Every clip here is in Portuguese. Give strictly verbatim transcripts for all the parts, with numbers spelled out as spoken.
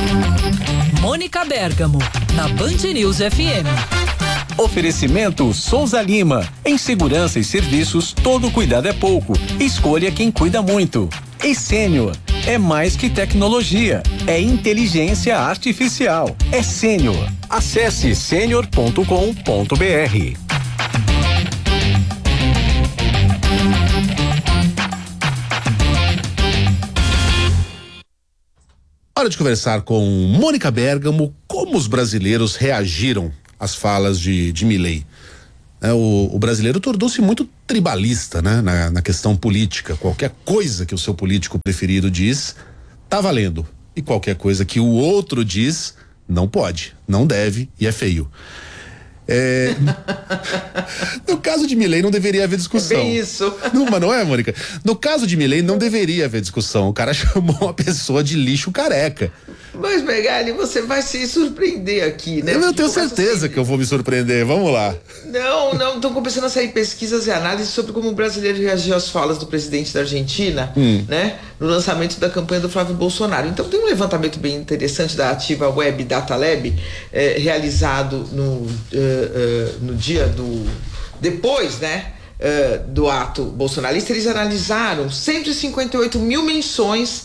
Mônica Bergamo, na Band News F M. Oferecimento Souza Lima. Em segurança e serviços, todo cuidado é pouco. Escolha quem cuida muito. E Sênior. É mais que tecnologia. É inteligência artificial. É Sênior. Acesse sênior ponto com ponto br. Hora de conversar com Mônica Bergamo como os brasileiros reagiram às falas de, de Milei. É, o, o brasileiro tornou-se muito tribalista, né? Na, na questão política. Qualquer coisa que o seu político preferido diz, tá valendo. E qualquer coisa que o outro diz, não pode, não deve e é feio. É... No caso de Milei não deveria haver discussão. É bem isso. Não, mas não é, Mônica? No caso de Milei não deveria haver discussão. O cara chamou uma pessoa de lixo careca. Mas, Megali, você vai se surpreender aqui, né? Eu, eu tenho certeza assim... que eu vou me surpreender. Vamos lá. Não, não. Estão começando a sair pesquisas e análises sobre como o brasileiro reagiu às falas do presidente da Argentina, hum. né? No lançamento da campanha do Flávio Bolsonaro. Então tem um levantamento bem interessante da Ativa Web Data Lab, eh, realizado no, eh, eh, no dia do... depois, né? Uh, do ato bolsonarista. Eles analisaram cento e cinquenta e oito mil menções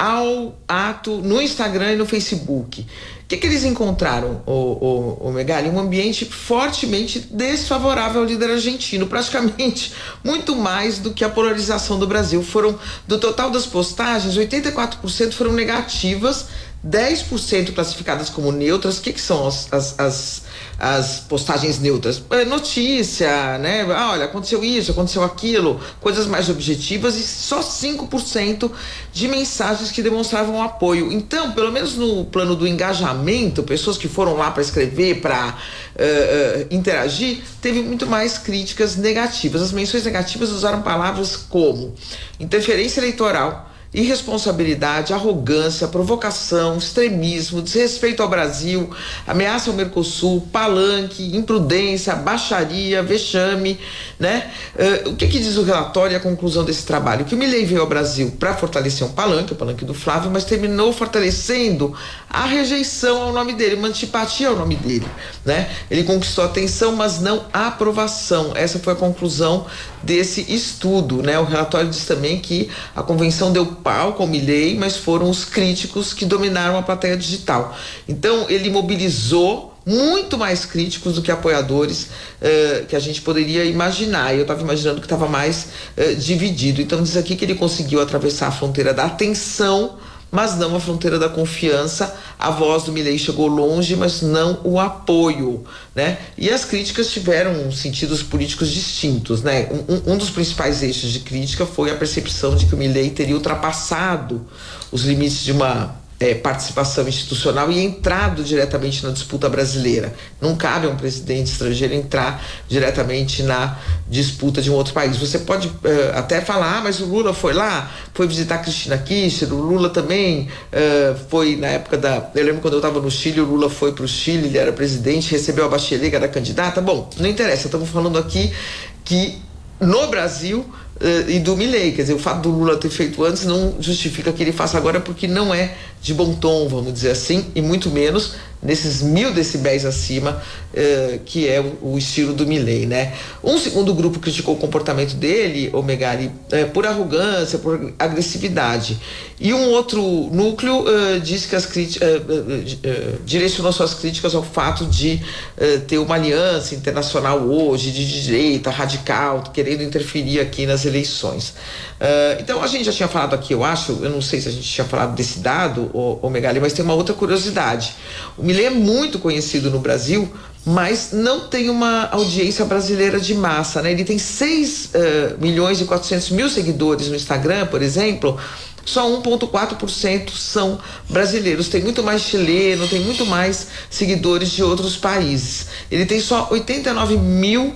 ao ato no Instagram e no Facebook. O que, que eles encontraram, o, o, o Megali? Um ambiente fortemente desfavorável ao líder argentino, praticamente muito mais do que a polarização do Brasil. Foram, do total das postagens, oitenta e quatro por cento foram negativas, dez por cento classificadas como neutras. O que, que são as, as, as, as postagens neutras? É notícia, né? Ah, olha, aconteceu isso, aconteceu aquilo, coisas mais objetivas, e só cinco por cento de mensagens que demonstravam apoio. Então, pelo menos no plano do engajamento, pessoas que foram lá para escrever, para uh, uh, interagir, teve muito mais críticas negativas. As menções negativas usaram palavras como interferência eleitoral, irresponsabilidade, arrogância, provocação, extremismo, desrespeito ao Brasil, ameaça ao Mercosul, palanque, imprudência, baixaria, vexame, né? Uh, o que que diz o relatório e a conclusão desse trabalho? Que o Milei veio ao Brasil para fortalecer um palanque, o palanque do Flávio, mas terminou fortalecendo a rejeição ao nome dele, uma antipatia ao nome dele, né? Ele conquistou atenção, mas não a aprovação. Essa foi a conclusão desse estudo, né? O relatório diz também que a convenção deu palco ao Milei, mas foram os críticos que dominaram a plateia digital. Então ele mobilizou muito mais críticos do que apoiadores uh, que a gente poderia imaginar. Eu estava imaginando que estava mais uh, dividido. Então diz aqui que ele conseguiu atravessar a fronteira da atenção, mas não a fronteira da confiança. A voz do Milei chegou longe, mas não o apoio, né? E as críticas tiveram sentidos políticos distintos, né? Um, um dos principais eixos de crítica foi a percepção de que o Milei teria ultrapassado os limites de uma É, participação institucional e entrado diretamente na disputa brasileira. Não cabe a um presidente estrangeiro entrar diretamente na disputa de um outro país. Você pode uh, até falar, ah, mas o Lula foi lá, foi visitar Cristina Kirchner, o Lula também uh, foi na época da... Eu lembro quando eu estava no Chile, o Lula foi para o Chile, ele era presidente, recebeu a Bachelet, que era candidata. Bom, não interessa, estamos falando aqui que no Brasil uh, e do Milei, quer dizer, o fato do Lula ter feito antes não justifica que ele faça agora, porque não é de bom tom, vamos dizer assim, e muito menos nesses mil decibéis acima, uh, que é o, o estilo do Milei, né? Um segundo grupo criticou o comportamento dele, o Megali, uh, por arrogância, por agressividade. E um outro núcleo uh, disse que as críticas, uh, uh, uh, direcionou suas críticas ao fato de uh, ter uma aliança internacional hoje, de direita, radical, querendo interferir aqui nas eleições. Uh, então, a gente já tinha falado aqui, eu acho, eu não sei se a gente tinha falado desse dado, o, o Megali, mas tem uma outra curiosidade. O Milei é muito conhecido no Brasil, mas não tem uma audiência brasileira de massa, né? Ele tem seis milhões e quatrocentos mil seguidores no Instagram, por exemplo. Só um vírgula quatro por cento são brasileiros. Tem muito mais chileno, tem muito mais seguidores de outros países. Ele tem só oitenta e nove mil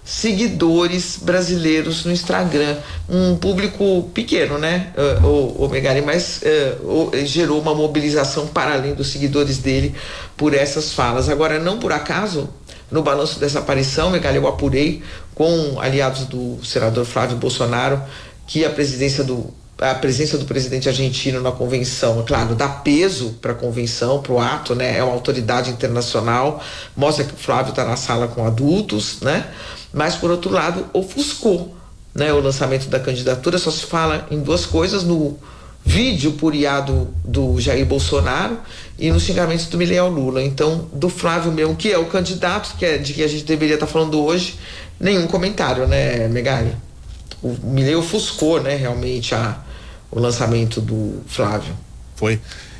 seguidores brasileiros no Instagram, um público pequeno, né, o, o Megali, mas uh, o, gerou uma mobilização para além dos seguidores dele por essas falas. Agora, não por acaso, no balanço dessa aparição, Megali, eu apurei com aliados do senador Flávio Bolsonaro que a presidência do a presença do presidente argentino na convenção, é claro, dá peso para a convenção, para o ato, né? É uma autoridade internacional, mostra que o Flávio está na sala com adultos, né? Mas, por outro lado, ofuscou, né, o lançamento da candidatura. Só se fala em duas coisas: no vídeo puriado do Jair Bolsonaro e nos xingamentos do Milei ao Lula. Então, do Flávio mesmo, que é o candidato que é, de que a gente deveria estar falando hoje, nenhum comentário, né, Megali? O Milei ofuscou, né, realmente a, o lançamento do Flávio. Foi.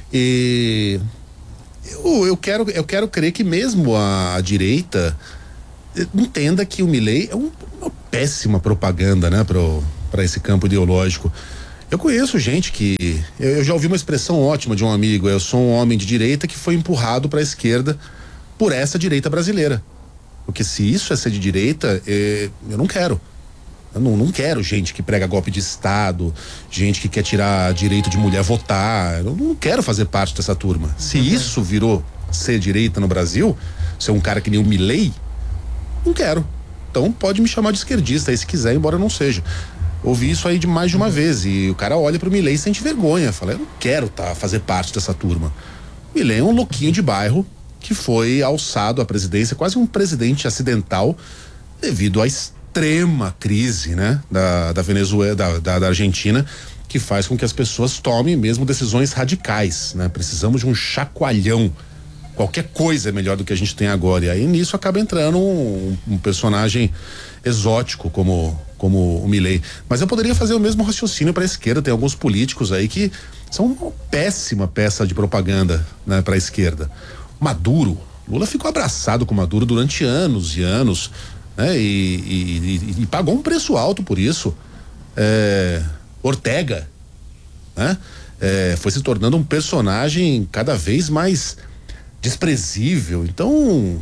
E eu, eu, quero, eu quero crer que mesmo a, a direita entenda que o Milei é um, uma péssima propaganda, né, para esse campo ideológico. Eu conheço gente que, eu, eu já ouvi uma expressão ótima de um amigo: eu sou um homem de direita que foi empurrado para a esquerda por essa direita brasileira. Porque se isso é ser de direita, eh, eu não quero. Eu não, não quero gente que prega golpe de Estado, gente que quer tirar direito de mulher votar. Eu não quero fazer parte dessa turma. Se isso virou ser direita no Brasil, ser um cara que nem o Milei, não quero. Então pode me chamar de esquerdista aí se quiser, embora eu não seja. Ouvi isso aí de mais de uma vez, e o cara olha pro Milei e sente vergonha, fala: eu não quero tá, fazer parte dessa turma. O Milei é um louquinho de bairro que foi alçado à presidência, quase um presidente acidental, devido à extrema crise, né, da, da Venezuela, da, da, da Argentina, que faz com que as pessoas tomem mesmo decisões radicais, né? Precisamos de um chacoalhão. Qualquer coisa é melhor do que a gente tem agora. E aí nisso acaba entrando um, um personagem exótico como, como o Milei. Mas eu poderia fazer o mesmo raciocínio para a esquerda. Tem alguns políticos aí que são uma péssima peça de propaganda, né, para a esquerda. Maduro, Lula ficou abraçado com Maduro durante anos e anos, né, e, e, e, e pagou um preço alto por isso. É, Ortega, né, é, foi se tornando um personagem cada vez mais desprezível. Então,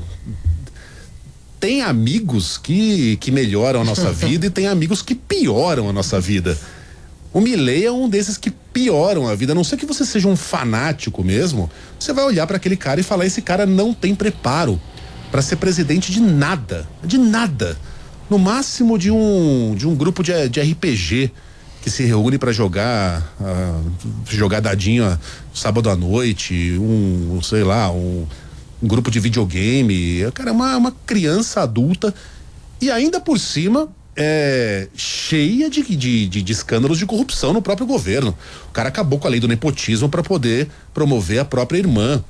tem amigos que, que melhoram a nossa vida e tem amigos que pioram a nossa vida. O Milei é um desses que pioram a vida. A não ser que você seja um fanático mesmo, você vai olhar para aquele cara e falar: esse cara não tem preparo para ser presidente de nada, de nada. No máximo de um de um grupo de, de R P G que se reúne para jogar uh, jogar dadinho uh, sábado à noite, um, sei lá, um, um grupo de videogame. Cara, é uma, uma criança adulta e ainda por cima é cheia de, de, de, de escândalos de corrupção no próprio governo. O cara acabou com a lei do nepotismo para poder promover a própria irmã,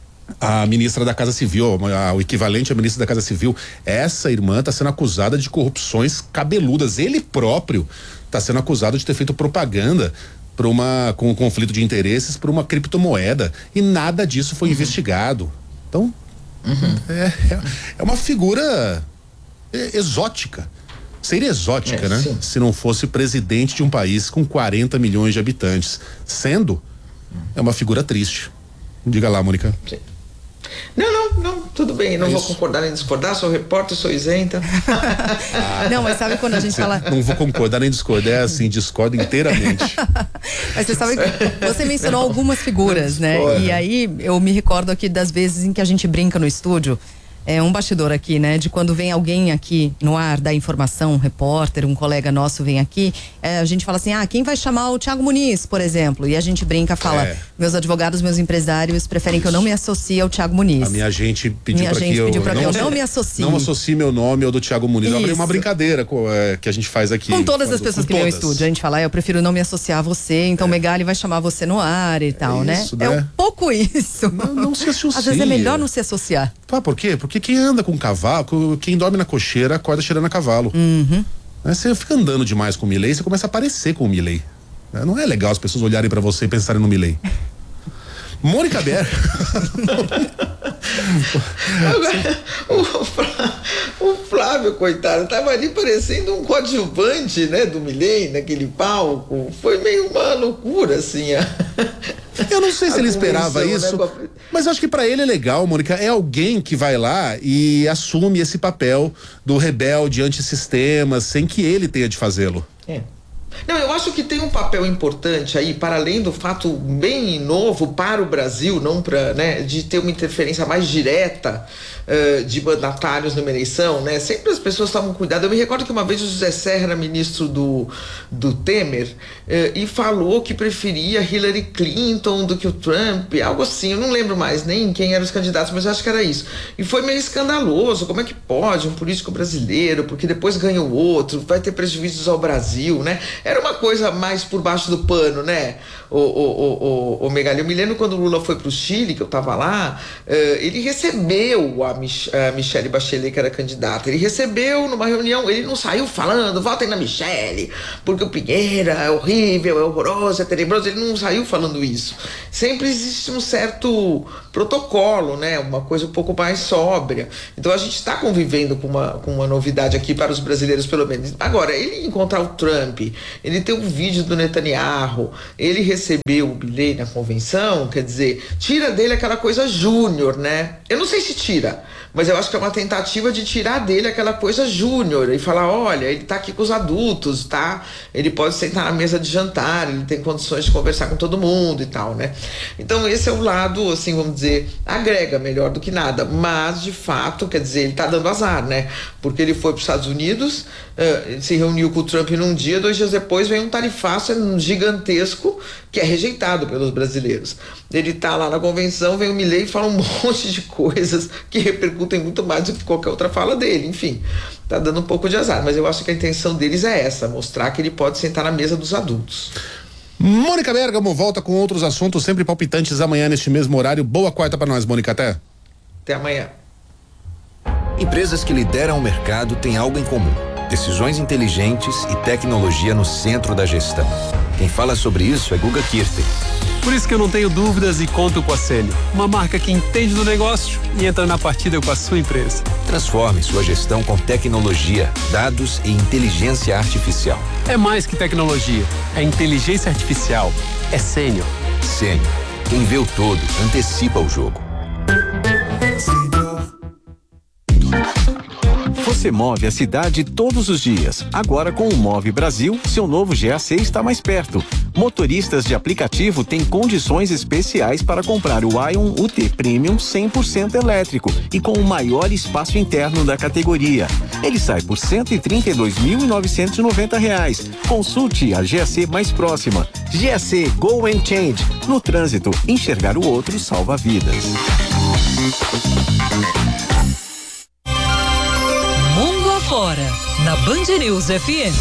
a ministra da Casa Civil, a, o equivalente à ministra da Casa Civil. Essa irmã está sendo acusada de corrupções cabeludas. Ele próprio está sendo acusado de ter feito propaganda para uma com um conflito de interesses por uma criptomoeda, e nada disso foi uhum. investigado. Então uhum. é, é, é uma figura exótica. Seria exótica, é, né? Sim. Se não fosse presidente de um país com quarenta milhões de habitantes. Sendo, é uma figura triste. Diga lá, Mônica. Sim. Não, não, não, tudo bem, não é vou isso. concordar nem discordar, sou repórter, sou isenta. Ah, não, mas sabe quando a gente fala... Não vou concordar nem discordar, é assim, discordo inteiramente. Mas você sabe que você mencionou algumas figuras, né? E aí eu me recordo aqui das vezes em que a gente brinca no estúdio. É um bastidor aqui, né? De quando vem alguém aqui no ar dar informação, um repórter, um colega nosso vem aqui, é, a gente fala assim: ah, quem vai chamar o Thiago Muniz, por exemplo? E a gente brinca, fala: é. meus advogados, meus empresários preferem Isso. que eu não me associe ao Thiago Muniz. A minha agente pediu minha para gente que eu pediu pra não, que eu não me associe. Não associe meu nome ao do Thiago Muniz. É uma brincadeira é, que a gente faz aqui. Com todas as pessoas que vêm ao estúdio, a gente fala: ah, eu prefiro não me associar a você, então o é. Megali vai chamar você no ar e tal, é isso, né? né? É um pouco isso. Não, não se associa. Às vezes é melhor não se associar. Ah, por quê? Porque quem anda com cavalo, quem dorme na cocheira, acorda cheirando a cavalo. Uhum. Você fica andando demais com o Milei, você começa a parecer com o Milei. Não é legal as pessoas olharem pra você e pensarem no Milei. Mônica Berg. o, Flávio, o Flávio, coitado, tava ali parecendo um coadjuvante, né, do Milei naquele palco. Foi meio uma loucura, assim. A... Eu não sei se ele esperava isso, né? Mas eu acho que pra ele é legal, Mônica, é alguém que vai lá e assume esse papel do rebelde antissistema sem que ele tenha de fazê-lo. É. Não, eu acho que tem um papel importante aí, para além do fato bem novo para o Brasil, não para, né, de ter uma interferência mais direta uh, de mandatários numa eleição, né? Sempre as pessoas estavam cuidado. Eu me recordo que uma vez o José Serra era ministro do, do Temer uh, e falou que preferia Hillary Clinton do que o Trump, algo assim. Eu não lembro mais nem quem eram os candidatos, mas eu acho que era isso. E foi meio escandaloso. Como é que pode um político brasileiro, porque depois ganha o outro, vai ter prejuízos ao Brasil, né? Era uma coisa mais por baixo do pano, né? O, o, o, o, o Megali, eu me lembro quando o Lula foi pro Chile, que eu tava lá, uh, ele recebeu a, Mich a Michelle Bachelet, que era candidata, ele recebeu numa reunião, ele não saiu falando, votem na Michelle, porque o Pinheira é horrível, é horroroso, é tenebroso, ele não saiu falando isso. Sempre existe um certo protocolo, né? Uma coisa um pouco mais sóbria. Então a gente está convivendo com uma, com uma novidade aqui para os brasileiros, pelo menos. Agora, ele encontrar o Trump, ele ter um vídeo do Netanyahu, ele recebeu o Milley na convenção, quer dizer, tira dele aquela coisa júnior, né? Eu não sei se tira, mas eu acho que é uma tentativa de tirar dele aquela coisa júnior e falar, olha, ele tá aqui com os adultos, tá? Ele pode sentar na mesa de jantar, ele tem condições de conversar com todo mundo e tal, né? Então esse é o lado, assim, vamos dizer, agrega melhor do que nada, mas de fato, quer dizer, ele tá dando azar, né? Porque ele foi para os Estados Unidos, uh, se reuniu com o Trump num dia, dois dias depois vem um tarifaço gigantesco que é rejeitado pelos brasileiros. Ele tá lá na convenção, vem o Milley e fala um monte de coisas que repercutem muito mais do que qualquer outra fala dele, enfim, tá dando um pouco de azar, mas eu acho que a intenção deles é essa, mostrar que ele pode sentar na mesa dos adultos. Mônica Bergamo volta com outros assuntos sempre palpitantes amanhã neste mesmo horário. Boa quarta para nós, Mônica, até. Até amanhã. Empresas que lideram o mercado têm algo em comum: decisões inteligentes e tecnologia no centro da gestão. Quem fala sobre isso é Guga Kirten. Por isso que eu não tenho dúvidas e conto com a Sênio, uma marca que entende do negócio e entra na partida com a sua empresa. Transforme sua gestão com tecnologia, dados e inteligência artificial. É mais que tecnologia, é inteligência artificial, é Sênio. Sênio, quem vê o todo, antecipa o jogo. Você move a cidade todos os dias. Agora com o Move Brasil, seu novo G A C está mais perto. Motoristas de aplicativo têm condições especiais para comprar o Ion U T Premium cem por cento elétrico e com o maior espaço interno da categoria. Ele sai por cento e trinta e dois mil novecentos e noventa reais. Consulte a G A C mais próxima. G A C Go and Change. No trânsito, enxergar o outro salva vidas. Fora, na Band News F M.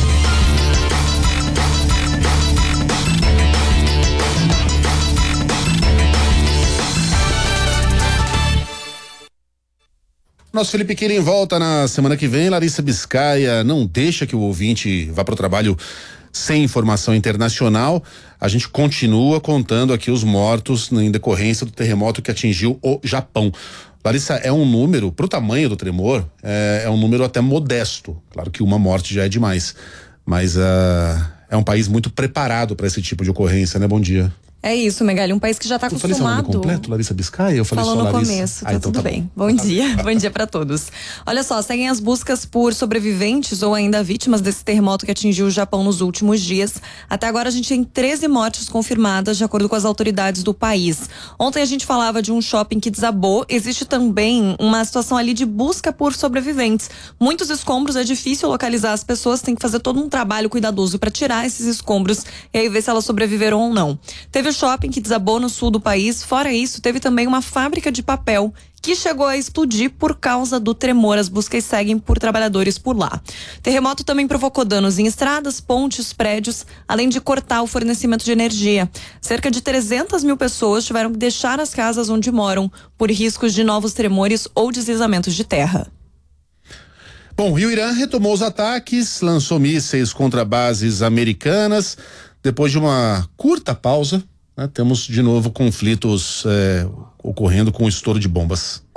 Nosso Felipe Quirin volta na semana que vem. Larissa Biscaia não deixa que o ouvinte vá para o trabalho sem informação internacional. A gente continua contando aqui os mortos em decorrência do terremoto que atingiu o Japão. Larissa, é um número, pro tamanho do tremor, é, é um número até modesto. Claro que uma morte já é demais, mas uh, é um país muito preparado para esse tipo de ocorrência, né? Bom dia. É isso, Megali, um país que já está acostumado. Eu falei seu nome completo, Larissa Biscaia? Eu falei Falou só no Larissa. começo, tá ah, então tudo tá bem. Bom, bom dia, bom dia para todos. Olha só, seguem as buscas por sobreviventes ou ainda vítimas desse terremoto que atingiu o Japão nos últimos dias. Até agora a gente tem treze mortes confirmadas, de acordo com as autoridades do país. Ontem a gente falava de um shopping que desabou. Existe também uma situação ali de busca por sobreviventes. Muitos escombros, é difícil localizar as pessoas, tem que fazer todo um trabalho cuidadoso para tirar esses escombros e aí ver se elas sobreviveram ou não. Teve o shopping que desabou no sul do país. Fora isso, teve também uma fábrica de papel que chegou a explodir por causa do tremor. As buscas seguem por trabalhadores por lá. Terremoto também provocou danos em estradas, pontes, prédios, além de cortar o fornecimento de energia. Cerca de trezentas mil pessoas tiveram que deixar as casas onde moram por riscos de novos tremores ou deslizamentos de terra. Bom, e o Irã retomou os ataques, lançou mísseis contra bases americanas. Depois de uma curta pausa, né, temos de novo conflitos é, ocorrendo com o estouro de bombas.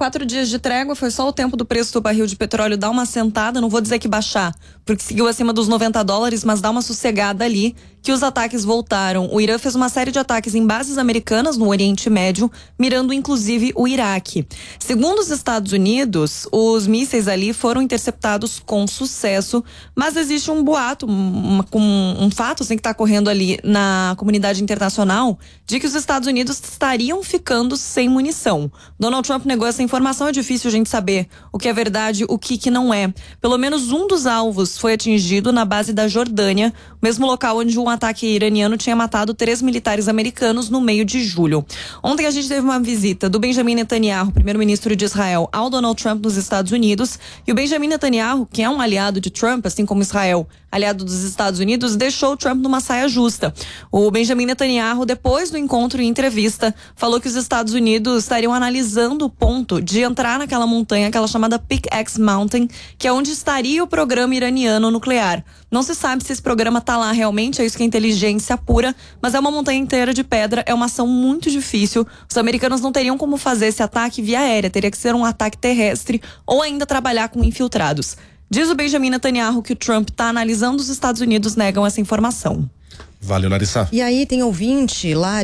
quatro dias de trégua, foi só o tempo do preço do barril de petróleo dar uma sentada, não vou dizer que baixar, porque seguiu acima dos noventa dólares, mas dá uma sossegada ali, que os ataques voltaram. O Irã fez uma série de ataques em bases americanas no Oriente Médio, mirando inclusive o Iraque. Segundo os Estados Unidos, os mísseis ali foram interceptados com sucesso, mas existe um boato, um, um, um fato assim, que está correndo ali na comunidade internacional, de que os Estados Unidos estariam ficando sem munição. Donald Trump negou essa informação, é difícil a gente saber o que é verdade, o que, que não é. Pelo menos um dos alvos foi atingido na base da Jordânia, mesmo local onde um ataque iraniano tinha matado três militares americanos no meio de julho. Ontem a gente teve uma visita do Benjamin Netanyahu, primeiro-ministro de Israel, ao Donald Trump nos Estados Unidos, e o Benjamin Netanyahu, que é um aliado de Trump, assim como Israel, aliado dos Estados Unidos, deixou o Trump numa saia justa. O Benjamin Netanyahu, depois do encontro em entrevista, falou que os Estados Unidos estariam analisando o ponto de entrar naquela montanha, aquela chamada Pickaxe Mountain, que é onde estaria o programa iraniano nuclear. Não se sabe se esse programa está lá realmente, é isso que a inteligência apura, mas é uma montanha inteira de pedra, é uma ação muito difícil. Os americanos não teriam como fazer esse ataque via aérea, teria que ser um ataque terrestre ou ainda trabalhar com infiltrados. Diz o Benjamin Netanyahu que o Trump está analisando, os Estados Unidos negam essa informação. Valeu, Larissa. E aí tem ouvinte lá